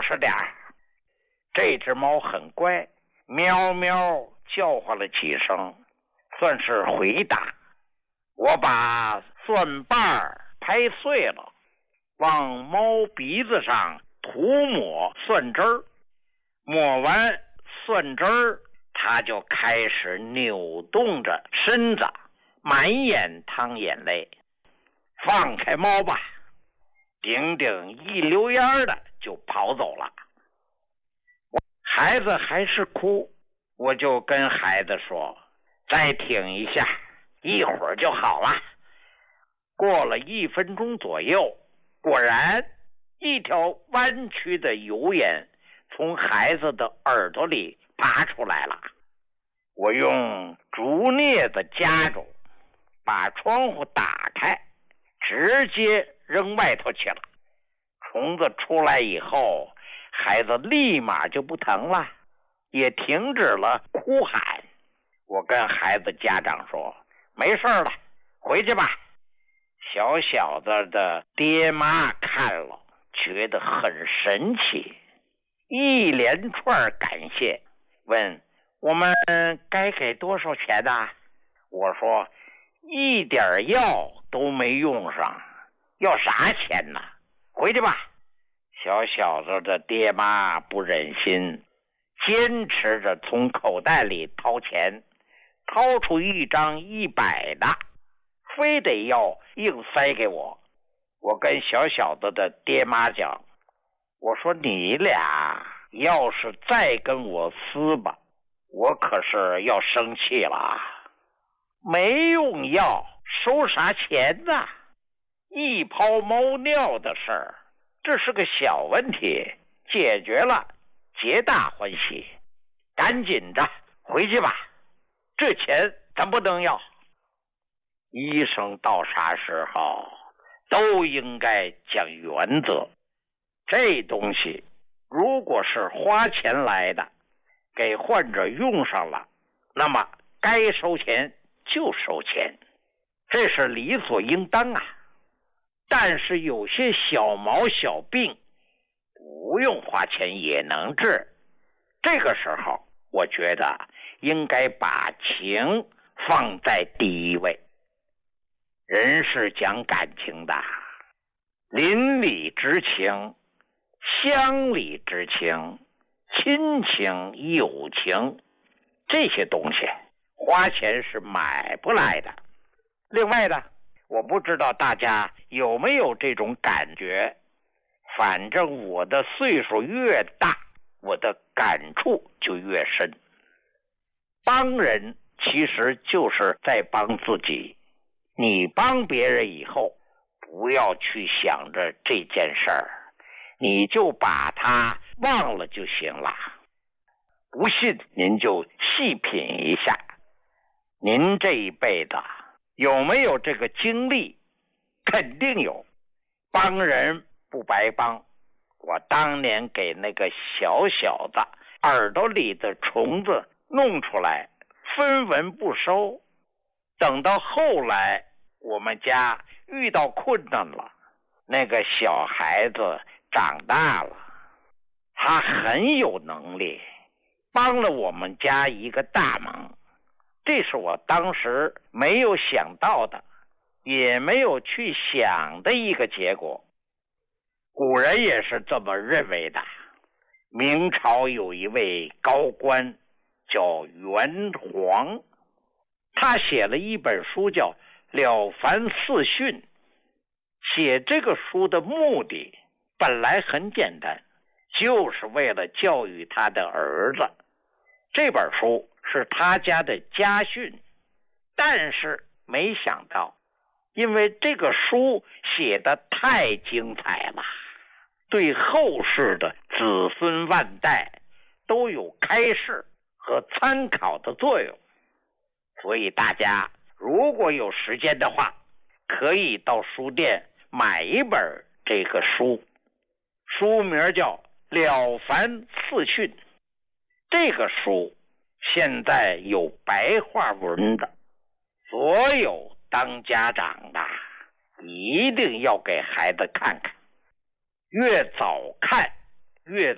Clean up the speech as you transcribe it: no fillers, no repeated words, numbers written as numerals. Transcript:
实点儿。这只猫很乖，喵喵叫唤了几声，算是回答。我把蒜瓣拍碎了，往猫鼻子上涂抹蒜汁儿，抹完蒜汁儿，它就开始扭动着身子，满眼淌眼泪。放开猫吧！丁丁一溜烟的就跑走了。孩子还是哭，我就跟孩子说，再挺一下，一会儿就好了。过了1分钟左右，果然一条弯曲的油烟从孩子的耳朵里爬出来了。我用竹镊子夹住，把窗户打开，直接扔外头去了。虫子出来以后，孩子立马就不疼了，也停止了哭喊。我跟孩子家长说，没事了，回去吧。小小子的爹妈看了觉得很神奇，一连串感谢，问我们该给多少钱啊？我说一点药都没用上，要啥钱呢？回去吧。小小子的爹妈不忍心，坚持着从口袋里掏钱，掏出一张100的，非得要硬塞给我。我跟小小子的爹妈讲，我说你俩要是再跟我撕吧，我可是要生气了。没用药收啥钱呢？一泡猫尿的事儿，这是个小问题，解决了皆大欢喜。赶紧的回去吧，这钱咱不能要。医生到啥时候都应该讲原则，这东西如果是花钱来的，给患者用上了，那么该收钱就收钱，这是理所应当啊。但是有些小毛小病不用花钱也能治，这个时候我觉得应该把情放在第一位。人是讲感情的，邻里之情、乡里之情、亲情、友情，这些东西花钱是买不来的。另外呢，我不知道大家有没有这种感觉，反正我的岁数越大，我的感触就越深。帮人其实就是在帮自己，你帮别人以后，不要去想着这件事儿，你就把它忘了就行了。不信您就细品一下，您这一辈子有没有这个经历？肯定有。帮人不白帮，我当年给那个小小的耳朵里的虫子弄出来，分文不收。等到后来我们家遇到困难了，那个小孩子长大了，他很有能力，帮了我们家一个大忙。这是我当时没有想到的，也没有去想的一个结果。古人也是这么认为的。明朝有一位高官叫袁黄，他写了一本书叫《了凡四训》。写这个书的目的本来很简单，就是为了教育他的儿子。这本书是他家的家训，但是没想到，因为这个书写得太精彩了，对后世的子孙万代都有开示和参考的作用。所以大家如果有时间的话，可以到书店买一本这个书，书名叫《了凡四训》。这个书现在有白话文的，所有当家长的一定要给孩子看看，越早看越